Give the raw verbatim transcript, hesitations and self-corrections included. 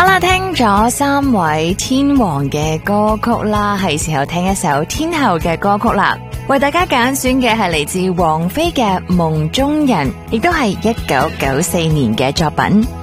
好啦，聽咗三位天王嘅歌曲啦，係時候聽一首天后嘅歌曲啦。為大家揀選嘅係嚟自王菲嘅《夢中人》，亦都係一九九四年嘅作品。